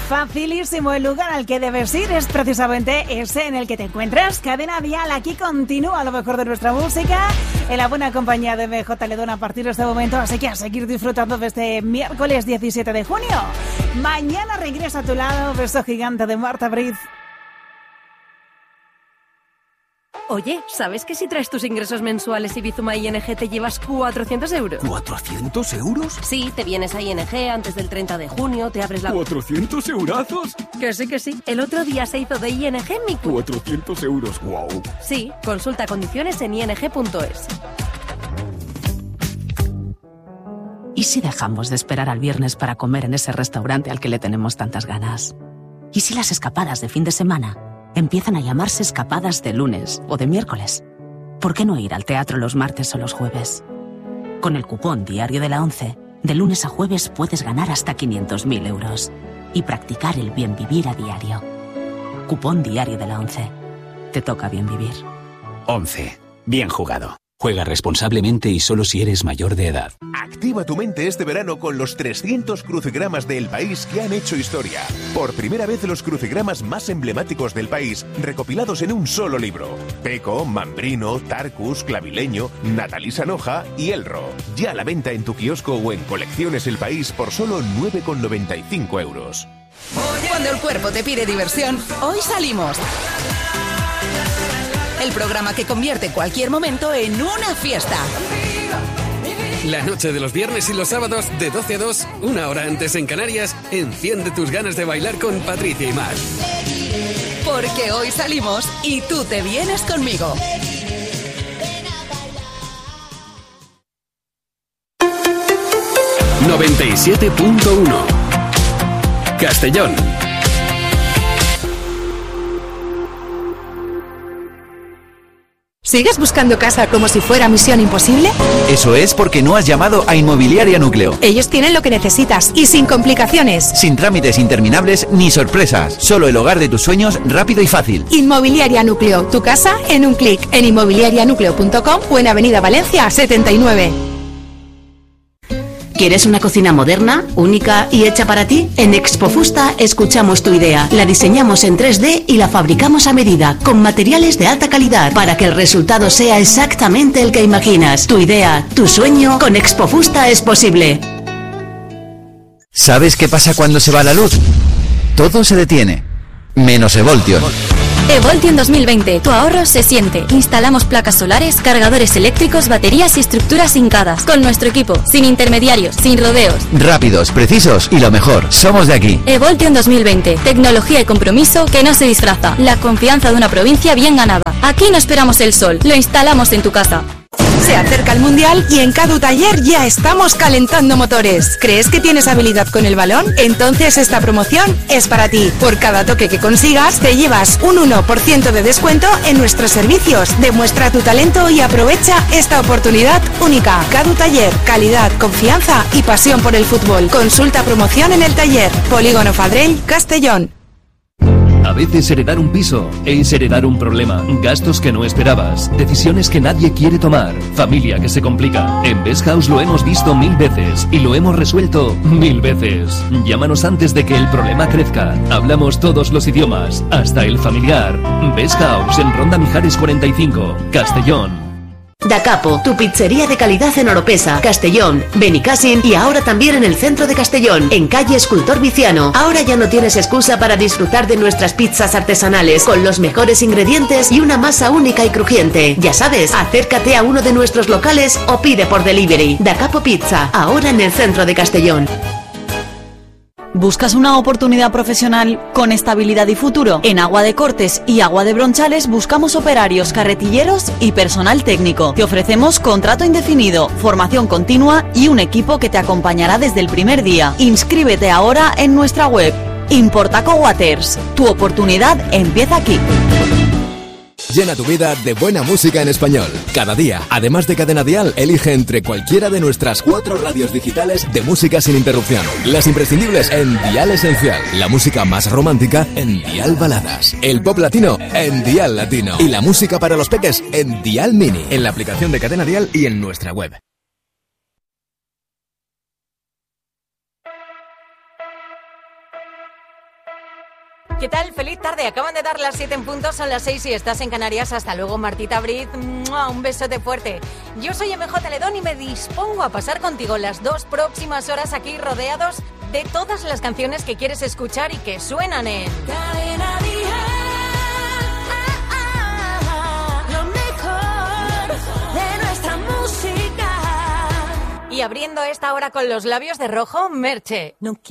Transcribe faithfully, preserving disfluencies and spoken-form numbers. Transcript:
Facilísimo, el lugar al que debes ir es precisamente ese en el que te encuentras. Cadena Dial, aquí continúa lo mejor de nuestra música en la buena compañía de B J Ledón a partir de este momento, así que a seguir disfrutando de este miércoles diecisiete de junio. Mañana regresa a tu lado, beso gigante de Marta Briz. Oye, ¿sabes que si traes tus ingresos mensuales y Bizuma I N G te llevas cuatrocientos euros? ¿cuatrocientos euros? Sí, te vienes a I N G antes del treinta de junio, te abres la... ¿cuatrocientos eurazos? Que sí, que sí. El otro día se hizo de I N G mi... cuatrocientos euros, wow. Sí, consulta condiciones en i n g punto es. ¿Y si dejamos de esperar al viernes para comer en ese restaurante al que le tenemos tantas ganas? ¿Y si las escapadas de fin de semana empiezan a llamarse escapadas de lunes o de miércoles? ¿Por qué no ir al teatro los martes o los jueves? Con el cupón Diario de la ONCE, de lunes a jueves puedes ganar hasta quinientos mil euros y practicar el bien vivir a diario. Cupón Diario de la ONCE. Te toca bien vivir. ONCE. Bien jugado. Juega responsablemente y solo si eres mayor de edad. Activa tu mente este verano con los trescientos crucigramas del país que han hecho historia. Por primera vez los crucigramas más emblemáticos del país recopilados en un solo libro. Peco, Mambrino, Tarcus, Clavileño, Natalí Sanoja y Elro. Ya a la venta en tu kiosco o en Colecciones El País por solo nueve con noventa y cinco euros. Cuando el cuerpo te pide diversión, hoy salimos. El programa que convierte cualquier momento en una fiesta. La noche de los viernes y los sábados de doce a dos, una hora antes en Canarias, enciende tus ganas de bailar con Patricia y Mar. Porque hoy salimos y tú te vienes conmigo. noventa y siete punto uno Castellón. ¿Sigues buscando casa como si fuera misión imposible? Eso es porque no has llamado a Inmobiliaria Núcleo. Ellos tienen lo que necesitas y sin complicaciones. Sin trámites interminables ni sorpresas. Solo el hogar de tus sueños rápido y fácil. Inmobiliaria Núcleo. Tu casa en un clic. En inmobiliaria núcleo punto com o en Avenida Valencia setenta y nueve. ¿Quieres una cocina moderna, única y hecha para ti? En Expofusta escuchamos tu idea, la diseñamos en tres D y la fabricamos a medida, con materiales de alta calidad, para que el resultado sea exactamente el que imaginas. Tu idea, tu sueño, con Expofusta es posible. ¿Sabes qué pasa cuando se va la luz? Todo se detiene, menos Evoltion. Evoltion dos mil veinte, tu ahorro se siente. Instalamos placas solares, cargadores eléctricos, baterías y estructuras hincadas. Con nuestro equipo, sin intermediarios, sin rodeos. Rápidos, precisos y lo mejor, somos de aquí. Evoltion dos mil veinte, tecnología y compromiso que no se disfraza. La confianza de una provincia bien ganada. Aquí no esperamos el sol, lo instalamos en tu casa. Se acerca el Mundial y en Cadu Taller ya estamos calentando motores. ¿Crees que tienes habilidad con el balón? Entonces esta promoción es para ti. Por cada toque que consigas te llevas un uno por ciento de descuento en nuestros servicios. Demuestra tu talento y aprovecha esta oportunidad única. Cadu Taller, calidad, confianza y pasión por el fútbol. Consulta promoción en el taller. Polígono Fadrell, Castellón. A veces heredar un piso es heredar un problema, gastos que no esperabas, decisiones que nadie quiere tomar, familia que se complica. En Best House lo hemos visto mil veces y lo hemos resuelto mil veces. Llámanos antes de que el problema crezca. Hablamos todos los idiomas, hasta el familiar. Best House en Ronda Mijares cuarenta y cinco, Castellón. Da Capo, tu pizzería de calidad en Oropesa, Castellón, Benicàssim y ahora también en el centro de Castellón, en calle Escultor Viciano. Ahora ya no tienes excusa para disfrutar de nuestras pizzas artesanales, con los mejores ingredientes y una masa única y crujiente. Ya sabes, acércate a uno de nuestros locales o pide por delivery. Da Capo Pizza, ahora en el centro de Castellón. ¿Buscas una oportunidad profesional con estabilidad y futuro? En Agua de Cortes y Agua de Bronchales buscamos operarios, carretilleros y personal técnico. Te ofrecemos contrato indefinido, formación continua y un equipo que te acompañará desde el primer día. Inscríbete ahora en nuestra web. Importaco Waters. Tu oportunidad empieza aquí. Llena tu vida de buena música en español. Cada día, además de Cadena Dial, elige entre cualquiera de nuestras cuatro radios digitales de música sin interrupción. Las imprescindibles en Dial Esencial. La música más romántica en Dial Baladas. El pop latino en Dial Latino. Y la música para los peques en Dial Mini. En la aplicación de Cadena Dial y en nuestra web. ¿Qué tal? Feliz tarde. Acaban de dar las siete en punto, son las seis y estás en Canarias. Hasta luego, Martita Briz. ¡Mua! Un besote fuerte. Yo soy M J Ledón y me dispongo a pasar contigo las dos próximas horas aquí rodeados de todas las canciones que quieres escuchar y que suenan en Cadena Dial. Lo mejor de nuestra música. Y abriendo esta hora con los labios de rojo, Merche. No